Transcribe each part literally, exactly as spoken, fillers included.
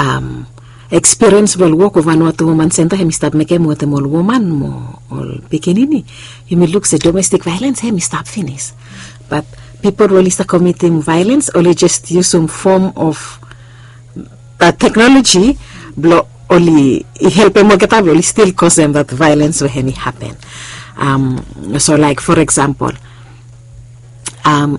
um experience will work of Vanuatu Woman Center hemi stop make mo te mol woman mo ol pikinini you may look at domestic violence hemi stop finish but people really start committing violence only just use some form of that technology blow only help them get up only still cause them that violence will hemi happen um so like for example um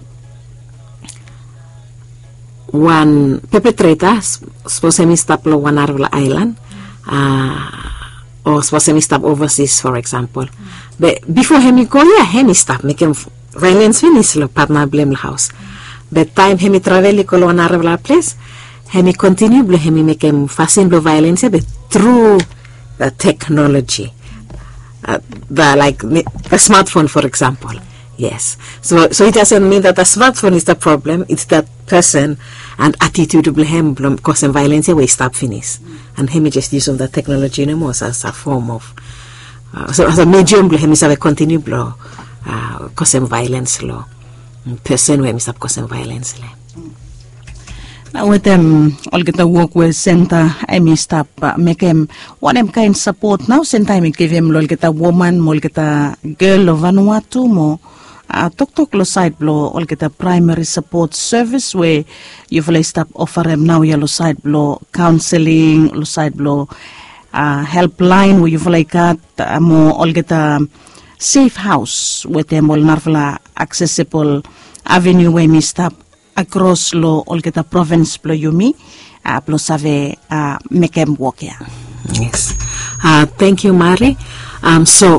one perpetrator suppose him stop lo one Arvla island uh, or suppose him stop overseas for example mm. but before him go yeah him stop make him violence finish lo partner blame the house but time him travel ko lo one Arvla place him continue blo him make him fasten blo violence but through the technology uh, the like the smartphone for example. Yes. So so it doesn't mean that the smartphone is the problem. It's that person and attitude of him causing violence we stop finish. And him just use of the technology no more as a form of uh, so as a medium him is a continue blow uh, causing violence law. Person we stop causing violence law. Now with them all get the work with center I may stop uh, make him one them kind support now sometime give him all get a woman more get a girl of Vanuatu more Uh, tok tok lo side blow all get a primary support service where you've like stop offer them now yellow side blow counseling lo side blow uh, helpline where you've like got uh, more all get a safe house with them all narvala accessible avenue where me stop across lo all get a province blow you me uh, blow save uh, make them work here. Yes. Uh, thank you, Mari. Um, so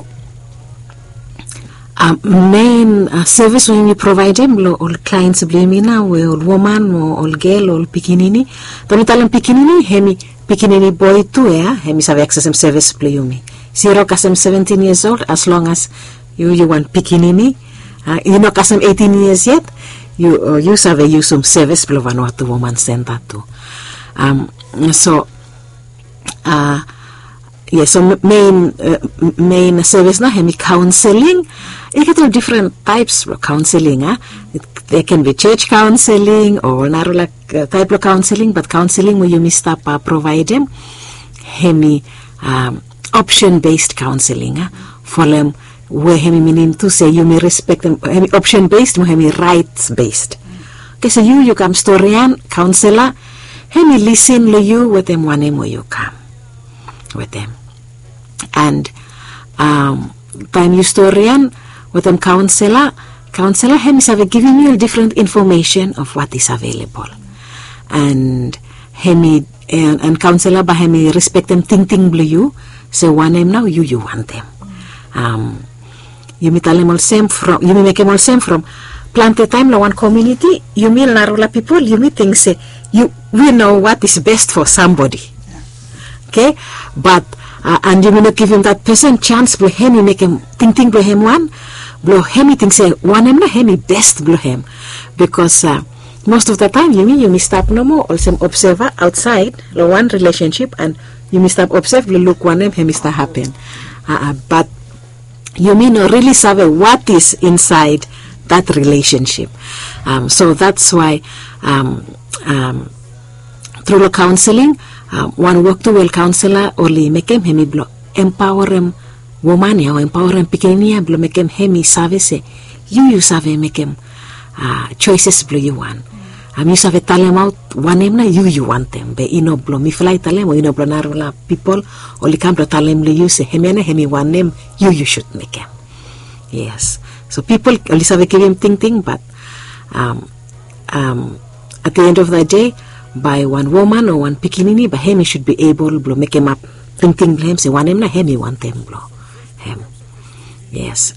Um, main uh, service when you provide them all clients blamina we all woman or all girl or pikinini tami talang pikinini hemi pikinini boy too ya hemi have access some service playumi zero kasem seventeen years old as long as you you want pikinini uh, you know kasem eighteen years yet you uh, you have a use some service blow Vanuatu Woman Center too um so uh yeah, so main uh, main service na hemi counseling. It can have different types of counseling. Ah, it, there can be church counseling or narrow like uh, type of counseling, but counseling where you must stop uh, provide them hemi um, option based counseling. Ah, for them where hemi meaning to say you may respect them hemi option based, mo hemi rights based. Okay, so you you come storyan counselor hemi listen to you with them one mo you come with them and um time historian with them counselor counselor him is have giving you different information of what is available and him and, and counselor by him respect them think think blue you so one name now you you want them um you may tell them all same from you may make them all same from plenty time la one community you may narrow people you may think say you we know what is best for somebody. Okay, but uh, and you may not give him that person chance blow him, you make him think think blow him one, blow him think say one him na him best blow him because uh, most of the time you mean you may stop no more or some observer outside the one relationship and you may stop observe blow look one him him start happen uh, uh, but you mean not really sabe what is inside that relationship um, so that's why um, um, through the counseling. Um, one work to well counselor only make him hemi blow empower him woman ya or empower him pikinia blow make him hemi service you you save make him uh, choices blow you want um, you save tell him out one him na you you want them but you know blow me fly tell him or you know blow narrow people only come to tell him you say hemi na hemi one name you you should make him. Yes, so people only save give him think think but um, um, at the end of the day by one woman or one pikinini, but him should be able to make him up thinking him say one him na him want them blow him. Yes,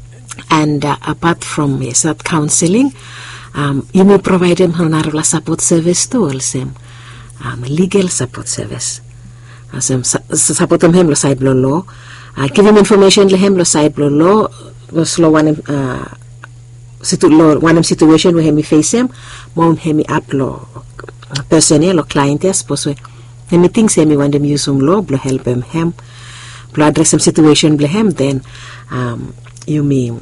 and uh, apart from yes, that counseling, um, you may provide him a support service too, also um, legal support service. As um, support him lo side blow law, uh, give him information le him lo side blow law, lo slow one uh, situ law one him situation where him face him, mom him up law. Personnel or client yes suppose him thinks him want them use some law blow help him him blow address some situation blow him then um you mean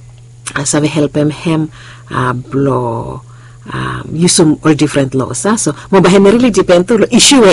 as have help him him uh, blow um use some all different laws uh, so mo ba him really depend to issue